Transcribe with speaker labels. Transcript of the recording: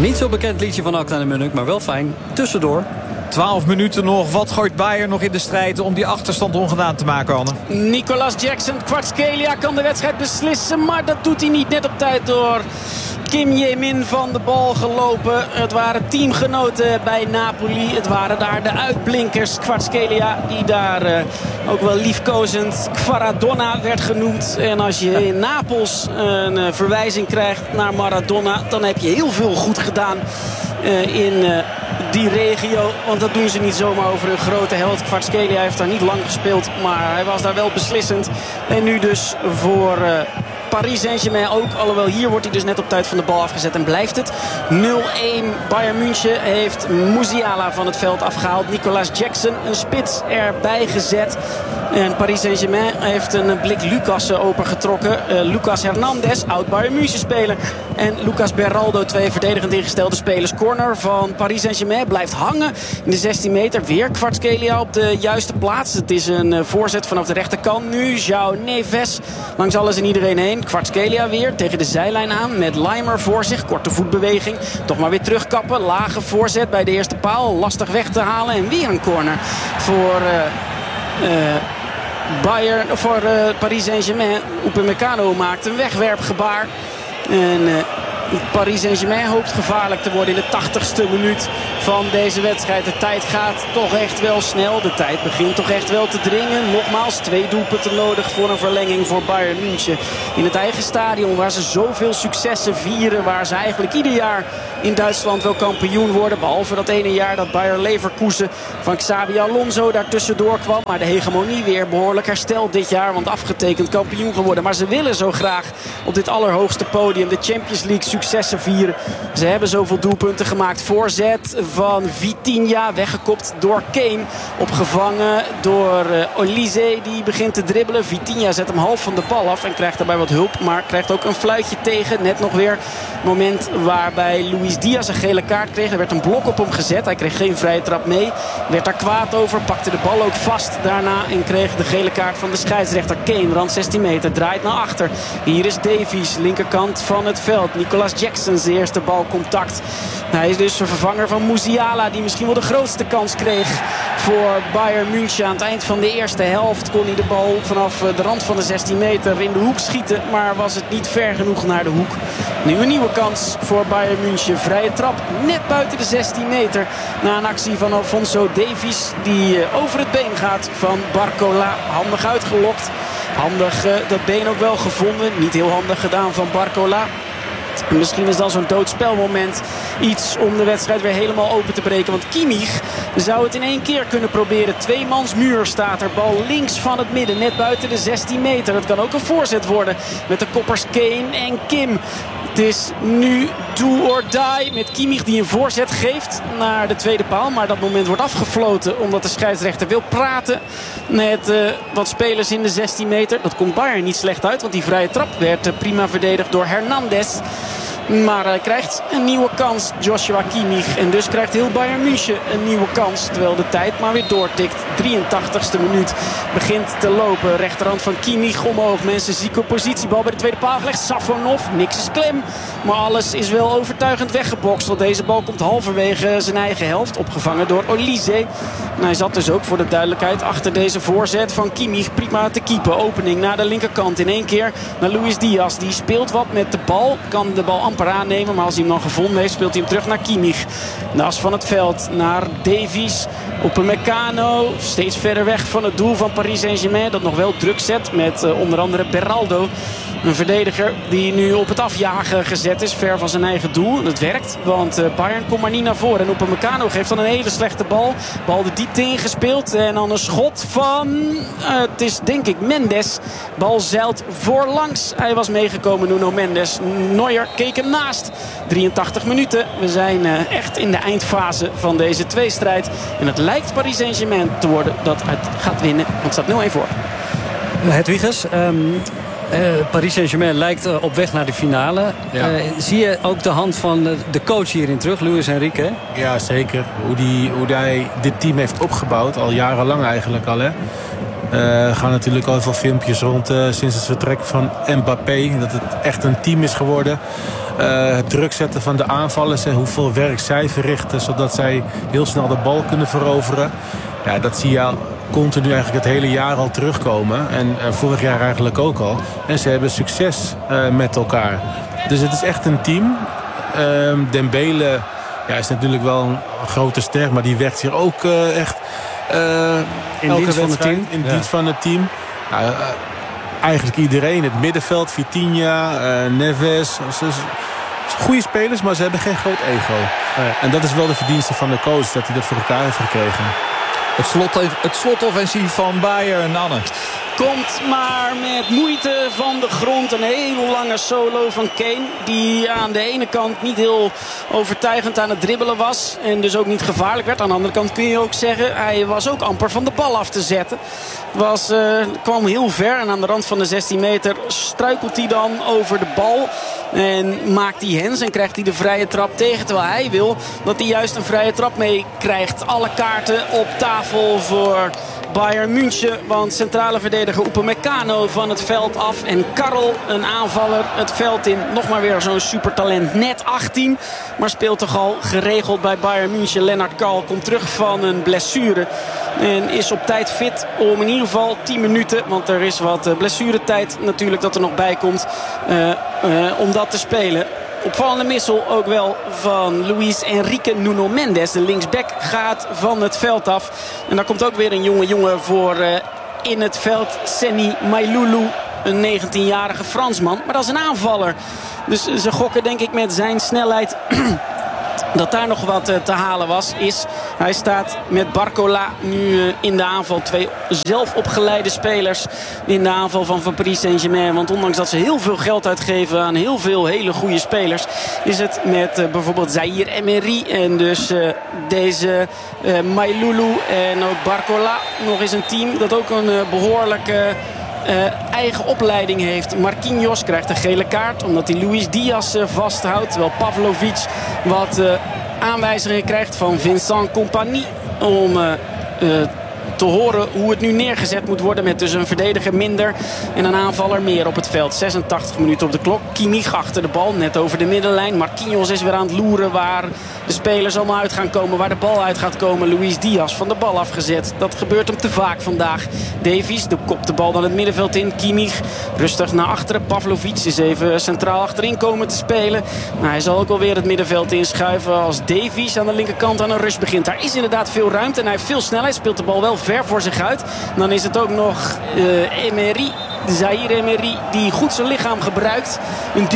Speaker 1: Niet zo bekend liedje van Akta en Munnik, maar wel fijn. Tussendoor.
Speaker 2: 12 minuten nog. Wat gooit Bayern nog in de strijd om die achterstand ongedaan te maken, Anne?
Speaker 3: Nicolas Jackson, Kvaratskhelia kan de wedstrijd beslissen. Maar dat doet hij niet, net op tijd door Kim Jae-min van de bal gelopen. Het waren teamgenoten bij Napoli. Het waren daar de uitblinkers. Kvaratskhelia, die daar ook wel liefkozend Kvaradonna werd genoemd. En als je in Napels een verwijzing krijgt naar Maradona, dan heb je heel veel goed gedaan in die regio. Want dat doen ze niet zomaar over hun grote held. Kvaratskhelia heeft daar niet lang gespeeld, maar hij was daar wel beslissend. En nu dus voor Paris Saint-Germain ook. Alhoewel hier wordt hij dus net op tijd van de bal afgezet en blijft het 0-1. Bayern München heeft Musiala van het veld afgehaald. Nicolas Jackson, een spits erbij gezet. En Paris Saint-Germain heeft een blik Lucas opengetrokken. Lucas Hernandez, oud Bayern München speler. En Lucas Beraldo, twee verdedigend ingestelde spelers. Corner van Paris Saint-Germain blijft hangen in de 16 meter. Weer Kvaratskhelia op de juiste plaats. Het is een voorzet vanaf de rechterkant nu. João Neves langs alles en iedereen heen. Kvaratskhelia weer tegen de zijlijn aan met Leimer voor zich. Korte voetbeweging. Toch maar weer terugkappen. Lage voorzet bij de eerste paal. Lastig weg te halen. En weer een corner voor Paris Saint-Germain. Upamecano maakt een wegwerpgebaar. En Paris Saint-Germain hoopt gevaarlijk te worden in de 80ste minuut van deze wedstrijd. De tijd gaat toch echt wel snel. De tijd begint toch echt wel te dringen. Nogmaals 2 doelpunten nodig voor een verlenging voor Bayern München. In het eigen stadion waar ze zoveel successen vieren. Waar ze eigenlijk ieder jaar in Duitsland wel kampioen worden. Behalve dat ene jaar dat Bayer Leverkusen van Xabi Alonso daartussendoor kwam. Maar de hegemonie weer behoorlijk hersteld dit jaar. Want afgetekend kampioen geworden. Maar ze willen zo graag op dit allerhoogste podium de Champions League successen vieren. Ze hebben zoveel doelpunten gemaakt. Voorzet van Vitinha, weggekopt door Kane. Opgevangen door Olise, die begint te dribbelen. Vitinha zet hem half van de bal af en krijgt daarbij wat hulp. Maar krijgt ook een fluitje tegen. Net nog weer moment waarbij Luis Diaz een gele kaart kreeg. Er werd een blok op hem gezet. Hij kreeg geen vrije trap mee. Werd daar kwaad over. Pakte de bal ook vast daarna. En kreeg de gele kaart van de scheidsrechter. Kane, rand 16 meter. Draait naar achter. Hier is Davies, linkerkant van het veld. Nicolas Jackson, zijn eerste balcontact. Hij is dus de vervanger van Musiala, die misschien wel de grootste kans kreeg voor Bayern München. Aan het eind van de eerste helft kon hij de bal vanaf de rand van de 16 meter in de hoek schieten. Maar was het niet ver genoeg naar de hoek. Nu een nieuwe kans voor Bayern München. Vrije trap net buiten de 16 meter. Na een actie van Alphonso Davies die over het been gaat van Barcola. Handig uitgelokt. Handig dat been ook wel gevonden. Niet heel handig gedaan van Barcola. Misschien is dan zo'n doodspelmoment iets om de wedstrijd weer helemaal open te breken. Want Kimmich zou het in één keer kunnen proberen. 2-mansmuur staat er. Bal links van het midden. Net buiten de 16 meter. Het kan ook een voorzet worden met de koppers Kane en Kim. Het is nu do or die met Kimmich die een voorzet geeft naar de tweede paal. Maar dat moment wordt afgefloten omdat de scheidsrechter wil praten met wat spelers in de 16 meter. Dat komt Bayern niet slecht uit, want die vrije trap werd prima verdedigd door Hernandez. Maar hij krijgt een nieuwe kans, Joshua Kimmich. En dus krijgt heel Bayern München een nieuwe kans. Terwijl de tijd maar weer doortikt. 83ste minuut begint te lopen. Rechterhand van Kimmich omhoog. Mensen ziek op positie. Bal bij de tweede paal gelegd. Safonov, niks is klem. Maar alles is wel overtuigend weggebokst. Want deze bal komt halverwege zijn eigen helft. Opgevangen door Olise. En hij zat dus ook voor de duidelijkheid achter deze voorzet van Kimmich. Prima te keepen. Opening naar de linkerkant. In één keer naar Luis Diaz. Die speelt wat met de bal. Kan de bal amper aannemen. Maar als hij hem dan gevonden heeft, speelt hij hem terug naar Kimmich. De as van het veld naar Davies. Upamecano. Steeds verder weg van het doel van Paris Saint-Germain. Dat nog wel druk zet met onder andere Beraldo. Een verdediger die nu op het afjagen gezet is. Ver van zijn eigen doel. Dat werkt, want Bayern komt maar niet naar voren. En Upamecano geeft dan een hele slechte bal. Bal de diepte ingespeeld. En dan een schot van... het is denk ik Mendes. Bal zeilt voorlangs. Hij was meegekomen, Nuno Mendes. Neuer keek hem naast. 83 minuten. We zijn echt in de eindfase van deze tweestrijd. En het lijkt Paris Saint-Germain te worden dat het gaat winnen. Want het staat 0-1 voor.
Speaker 1: Hedwiges, Paris Saint-Germain lijkt op weg naar de finale. Ja. Zie je ook de hand van de coach hierin terug, Luis Enrique?
Speaker 4: Ja, zeker. Hoe hij dit team heeft opgebouwd, al jarenlang eigenlijk al. Hè. Gaan natuurlijk al veel filmpjes rond sinds het vertrek van Mbappé. Dat het echt een team is geworden. Het druk zetten van de aanvallers. En hoeveel werk zij verrichten. Zodat zij heel snel de bal kunnen veroveren. Ja, dat zie je al continu eigenlijk het hele jaar al terugkomen. En vorig jaar eigenlijk ook al. En ze hebben succes met elkaar. Dus het is echt een team. Dembele is natuurlijk wel een grote ster. Maar die werkt hier ook echt
Speaker 1: in dienst van het team.
Speaker 4: In dienst van het team. Eigenlijk iedereen. Het middenveld, Vitinha, Neves. Goede spelers, maar ze hebben geen groot ego. En dat is wel de verdienste van de coach. Dat hij dat voor elkaar heeft gekregen.
Speaker 2: Het slotoffensief van Bayern, Anne.
Speaker 3: Komt maar met moeite van de grond. Een hele lange solo van Kane. Die aan de ene kant niet heel overtuigend aan het dribbelen was. En dus ook niet gevaarlijk werd. Aan de andere kant kun je ook zeggen, hij was ook amper van de bal af te zetten. Kwam heel ver. En aan de rand van de 16 meter struikelt hij dan over de bal. En maakt hij hens en krijgt hij de vrije trap tegen. Terwijl hij wil dat hij juist een vrije trap mee krijgt. Alle kaarten op tafel voor Bayern München. Want centrale verdediger Upamecano van het veld af. En Karel, een aanvaller, het veld in. Nog maar weer zo'n supertalent. Net 18. Maar speelt toch al geregeld bij Bayern München. Lennart Karl komt terug van een blessure. En is op tijd fit om in ieder geval 10 minuten. Want er is wat blessuretijd natuurlijk dat er nog bij komt. Om dat te spelen. Opvallende missel ook wel van Luis Enrique Nuno Mendes. De linksback gaat van het veld af. En daar komt ook weer een jonge voor in het veld. Seny Mailulu, een 19-jarige Fransman. Maar dat is een aanvaller. Dus ze gokken denk ik met zijn snelheid dat daar nog wat te halen was. Hij staat met Barcola nu in de aanval. 2 zelf opgeleide spelers in de aanval van Paris Saint-Germain. Want ondanks dat ze heel veel geld uitgeven aan heel veel hele goede spelers, is het met bijvoorbeeld Zaïre Emery en dus deze Mailulu en ook Barcola nog eens een team dat ook een behoorlijke eigen opleiding heeft. Marquinhos krijgt een gele kaart omdat hij Luis Diaz vasthoudt. Terwijl Pavlovic wat aanwijzingen krijgt van Vincent Kompany om te horen hoe het nu neergezet moet worden. Met dus een verdediger minder en een aanvaller meer op het veld. 86 minuten op de klok. Kimmich achter de bal, net over de middenlijn. Marquinhos is weer aan het loeren waar de spelers allemaal uit gaan komen. Waar de bal uit gaat komen. Luis Diaz van de bal afgezet. Dat gebeurt hem te vaak vandaag. Davies kopt de bal dan het middenveld in. Kimmich rustig naar achteren. Pavlovic is even centraal achterin komen te spelen. Nou, hij zal ook alweer het middenveld inschuiven als Davies aan de linkerkant aan een rush begint. Daar is inderdaad veel ruimte en hij heeft veel snelheid. Speelt de bal wel ver voor zich uit. Dan is het ook nog Emery, Zaïre Emery, die goed zijn lichaam gebruikt. Een